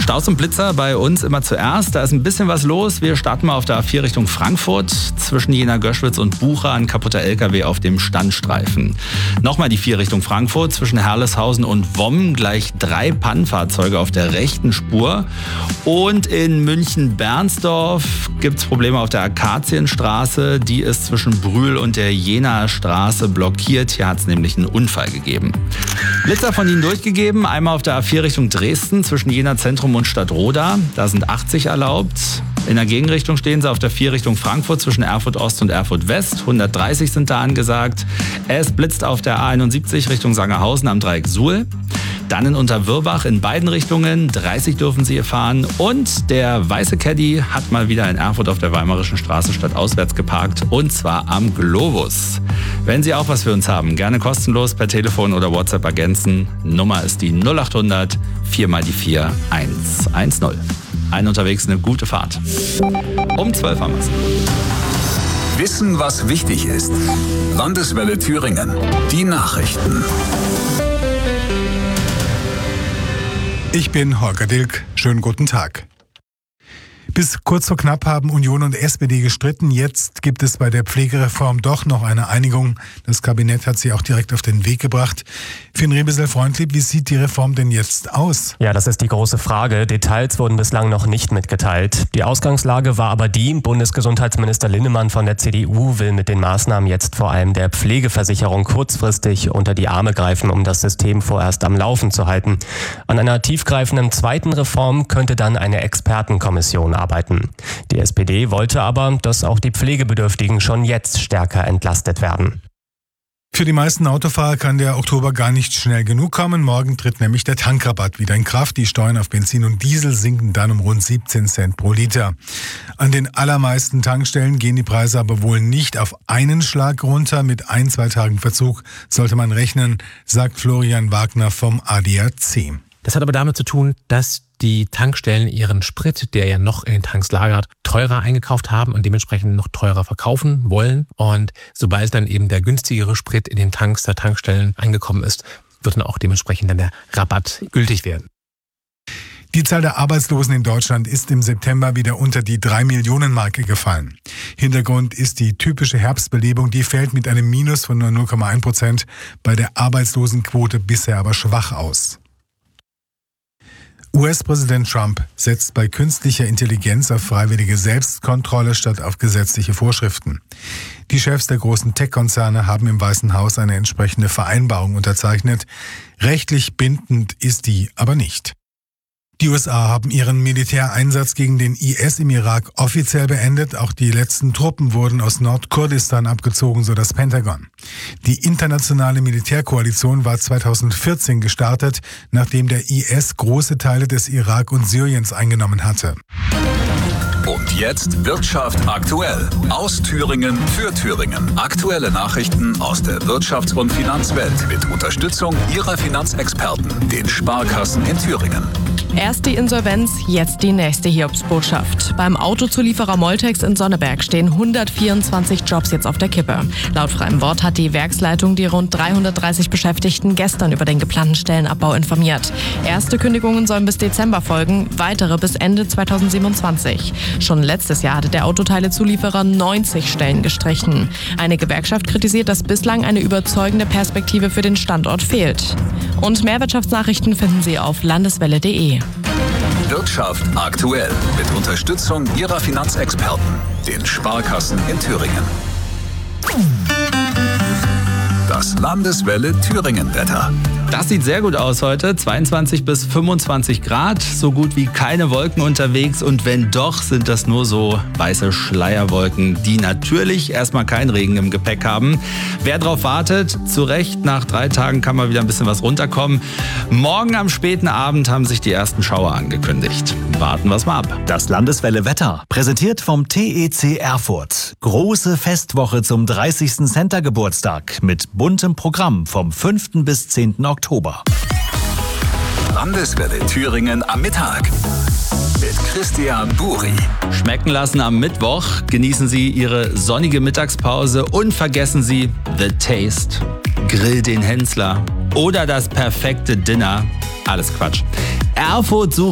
Staus und Blitzer bei uns immer zuerst. Da ist ein bisschen was los. Wir starten mal auf der A4 Richtung Frankfurt. Zwischen Jena-Göschwitz und Bucha ein kaputter LKW auf dem Standstreifen. Nochmal die 4 Richtung Frankfurt. Zwischen Herleshausen und Womm gleich 3 Pannenfahrzeuge auf der rechten Spur. Und in München-Bernsdorf gibt es Probleme auf der Akazienstraße. Die ist zwischen Brühl und der Jenaer Straße blockiert. Hier hat es nämlich einen Unfall gegeben. Blitzer von Ihnen durchgegeben. Einmal auf der A4 Richtung Dresden zwischen Jena Zentrum und Stadtroda. Da sind 80 erlaubt. In der Gegenrichtung stehen Sie auf der 4 Richtung Frankfurt zwischen Erfurt Ost und Erfurt West. 130 sind da angesagt. Es blitzt auf der A71 Richtung Sangerhausen am Dreieck Suhl. Dann in Unterwürbach in beiden Richtungen. 30 dürfen Sie hier fahren. Und der weiße Caddy hat mal wieder in Erfurt auf der Weimarischen Straße stadtauswärts geparkt. Und zwar am Globus. Wenn Sie auch was für uns haben, gerne kostenlos per Telefon oder WhatsApp ergänzen. Nummer ist die 0800 4 mal die 4 110. Allen unterwegs eine gute Fahrt. Um 12 haben wir es. Wissen, was wichtig ist. Landeswelle Thüringen. Die Nachrichten. Ich bin Holger Dilk. Schönen guten Tag. Bis kurz vor knapp haben Union und SPD gestritten. Jetzt gibt es bei der Pflegereform doch noch eine Einigung. Das Kabinett hat sie auch direkt auf den Weg gebracht. Finn Rebesel-Freundlieb, wie sieht die Reform denn jetzt aus? Ja, das ist die große Frage. Details wurden bislang noch nicht mitgeteilt. Die Ausgangslage war aber die, Bundesgesundheitsminister Linnemann von der CDU will mit den Maßnahmen jetzt vor allem der Pflegeversicherung kurzfristig unter die Arme greifen, um das System vorerst am Laufen zu halten. An einer tiefgreifenden zweiten Reform könnte dann eine Expertenkommission arbeiten. Die SPD wollte aber, dass auch die Pflegebedürftigen schon jetzt stärker entlastet werden. Für die meisten Autofahrer kann der Oktober gar nicht schnell genug kommen. Morgen tritt nämlich der Tankrabatt wieder in Kraft. Die Steuern auf Benzin und Diesel sinken dann um rund 17 Cent pro Liter. An den allermeisten Tankstellen gehen die Preise aber wohl nicht auf einen Schlag runter. Mit 1-2 Tagen Verzug sollte man rechnen, sagt Florian Wagner vom ADAC. Das hat aber damit zu tun, dass die Tankstellen ihren Sprit, der ja noch in den Tanks lagert, teurer eingekauft haben und dementsprechend noch teurer verkaufen wollen. Und sobald dann eben der günstigere Sprit in den Tanks der Tankstellen angekommen ist, wird dann auch dementsprechend dann der Rabatt gültig werden. Die Zahl der Arbeitslosen in Deutschland ist im September wieder unter die 3-Millionen-Marke gefallen. Hintergrund ist die typische Herbstbelebung, die fällt mit einem Minus von nur 0,1%, bei der Arbeitslosenquote bisher aber schwach aus. US-Präsident Trump setzt bei künstlicher Intelligenz auf freiwillige Selbstkontrolle statt auf gesetzliche Vorschriften. Die Chefs der großen Tech-Konzerne haben im Weißen Haus eine entsprechende Vereinbarung unterzeichnet. Rechtlich bindend ist die aber nicht. Die USA haben ihren Militäreinsatz gegen den IS im Irak offiziell beendet. Auch die letzten Truppen wurden aus Nordkurdistan abgezogen, so das Pentagon. Die internationale Militärkoalition war 2014 gestartet, nachdem der IS große Teile des Irak und Syriens eingenommen hatte. Und jetzt Wirtschaft aktuell. Aus Thüringen für Thüringen. Aktuelle Nachrichten aus der Wirtschafts- und Finanzwelt mit Unterstützung Ihrer Finanzexperten, den Sparkassen in Thüringen. Erst die Insolvenz, jetzt die nächste Hiobsbotschaft. Beim Autozulieferer Moltex in Sonneberg stehen 124 Jobs jetzt auf der Kippe. Laut freiem Wort hat die Werksleitung die rund 330 Beschäftigten gestern über den geplanten Stellenabbau informiert. Erste Kündigungen sollen bis Dezember folgen, weitere bis Ende 2027. Schon letztes Jahr hatte der Autoteilezulieferer 90 Stellen gestrichen. Eine Gewerkschaft kritisiert, dass bislang eine überzeugende Perspektive für den Standort fehlt. Und mehr Wirtschaftsnachrichten finden Sie auf landeswelle.de. Wirtschaft aktuell mit Unterstützung Ihrer Finanzexperten, den Sparkassen in Thüringen. Das Landeswelle Thüringen-Wetter. Das sieht sehr gut aus heute. 22 bis 25 Grad, so gut wie keine Wolken unterwegs. Und wenn doch, sind das nur so weiße Schleierwolken, die natürlich erstmal keinen Regen im Gepäck haben. Wer drauf wartet, zu Recht, nach 3 Tagen kann mal wieder ein bisschen was runterkommen. Morgen am späten Abend haben sich die ersten Schauer angekündigt. Warten wir es mal ab. Das Landeswelle Wetter, präsentiert vom TEC Erfurt. Große Festwoche zum 30. Center-Geburtstag mit buntem Programm vom 5. bis 10. Oktober. Landeswelle Thüringen am Mittag mit Christian Buri. Schmecken lassen am Mittwoch. Genießen Sie Ihre sonnige Mittagspause und vergessen Sie The Taste, Grill den Hensler oder das perfekte Dinner. Alles Quatsch. Erfurt sucht